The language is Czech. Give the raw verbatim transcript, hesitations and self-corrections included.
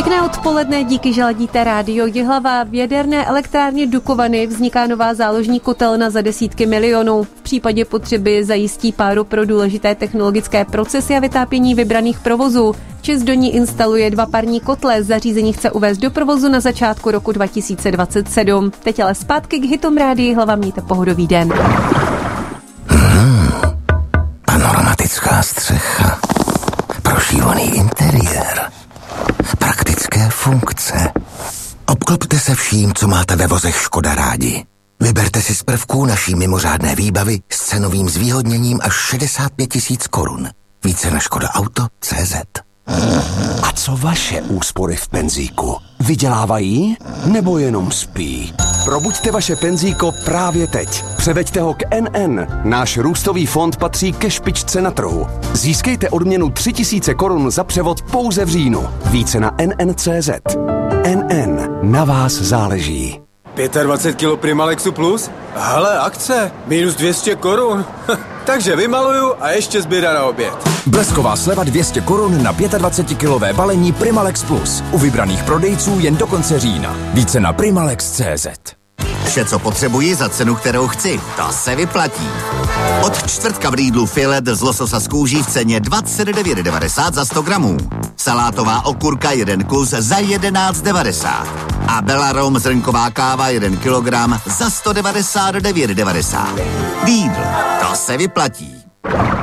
Pěkné odpoledne, díky, že ladíte rádio Jihlava. V jaderné elektrárně Dukovany vzniká nová záložní kotelna za desítky milionů. V případě potřeby zajistí páru pro důležité technologické procesy a vytápění vybraných provozů. ČEZ do ní instaluje dva parní kotle, zařízení chce uvést do provozu na začátku roku dva tisíce dvacet sedm. Teď ale zpátky k hitům rádia Jihlava, mějte pohodový den. Hmm, panoramatická střecha, prošívaný interiér, praktické funkce. Obklopte se vším, co máte ve vozech Škoda rádi. Vyberte si z prvků naší mimořádné výbavy s cenovým zvýhodněním až šedesát pět tisíc korun. Více na škoda auto tečka cé zet. A co vaše úspory v penzíku? Vydělávají nebo jenom spí? Probuďte vaše penzíko právě teď. Převeďte ho k N N. Náš růstový fond patří ke špičce na trhu. Získejte odměnu tři tisíce korun za převod pouze v říjnu. Více na N N tečka cé zet. N N. Na vás záleží. dvacet pět kilo Primalexu Plus? Hele, akce. Minus dvě stě korun. Takže vymaluju a ještě zběra na oběd. Blesková sleva dvě stě korun na dvacetikilové balení Primalex Plus. U vybraných prodejců jen do konce října. Více na primalex tečka cé zet. Vše, co potřebuji za cenu, kterou chci, to se vyplatí. Od čtvrtka v Lidlu filet z lososa z kůží v ceně dvacet devět devadesát za sto gramů. Salátová okurka jeden kus za jedenáct devadesát. A Belarom zrnková káva jeden kilogram za sto devadesát devět devadesát. Lidl, to se vyplatí.